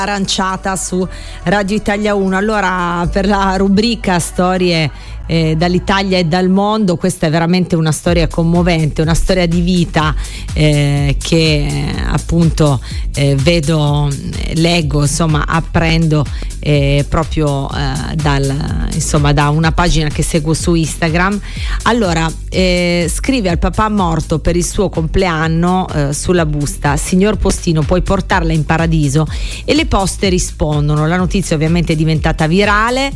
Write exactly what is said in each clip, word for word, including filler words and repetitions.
Aranciata su Radio Italia uno. Allora, per la rubrica storie eh, dall'Italia e dal mondo, questa è veramente una storia commovente, una storia di vita eh, che eh, appunto eh, vedo, leggo, insomma apprendo eh, proprio eh, dal, insomma, da una pagina che seguo su Instagram. Allora eh, scrive al papà morto per il suo compleanno eh, sulla busta: signor postino, puoi portarla in paradiso? E le poste rispondono. La notizia ovviamente è diventata virale.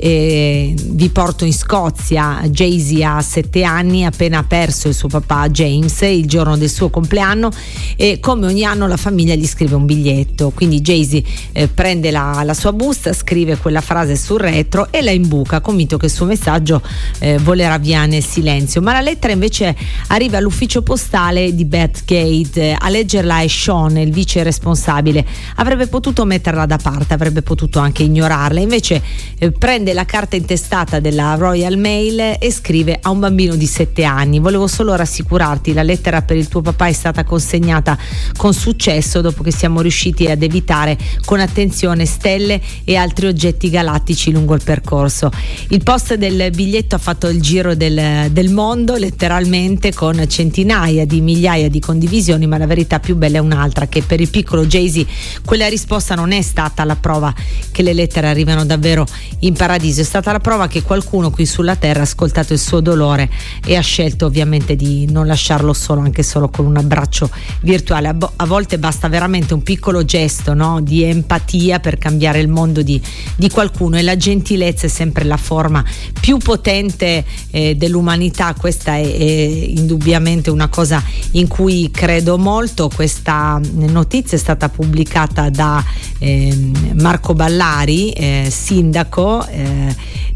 Eh, vi porto in Scozia. Jay-Z ha sette anni, ha appena perso il suo papà James il giorno del suo compleanno, e come ogni anno la famiglia gli scrive un biglietto. Quindi Jay-Z eh, prende la, la sua busta, scrive quella frase sul retro e la imbuca, convinto che il suo messaggio eh, volerà via nel silenzio. Ma la lettera invece arriva all'ufficio postale di Bathgate. A leggerla è Sean, il vice responsabile. Avrebbe potuto metterla da parte, avrebbe potuto anche ignorarla, invece eh, prende la carta intestata della Royal Mail e scrive: a un bambino di sette anni, volevo solo rassicurarti, la lettera per il tuo papà è stata consegnata con successo dopo che siamo riusciti ad evitare con attenzione stelle e altri oggetti galattici lungo il percorso. Il post del biglietto ha fatto il giro del, del mondo, letteralmente, con centinaia di migliaia di condivisioni, ma la verità più bella è un'altra, che per il piccolo Jay-Z quella risposta non è stata la prova che le lettere arrivano davvero in paradiso, è stata la prova che qualcuno qui sulla terra ha ascoltato il suo dolore e ha scelto ovviamente di non lasciarlo solo, anche solo con un abbraccio virtuale. A, bo- a volte basta veramente un piccolo gesto, no? Di empatia per cambiare il mondo di, di qualcuno, e la gentilezza è sempre la forma più potente eh, dell'umanità. Questa è, è indubbiamente una cosa in cui credo molto. Questa notizia è stata pubblicata da eh, Marco Ballari, eh, sindaco, eh,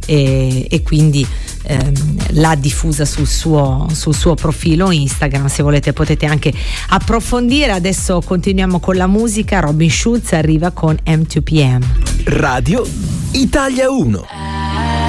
e, e quindi eh, l'ha diffusa sul suo, sul suo profilo Instagram. Se volete potete anche approfondire. Adesso continuiamo con la musica. Robin Schulz arriva con M due P M. Radio Italia uno.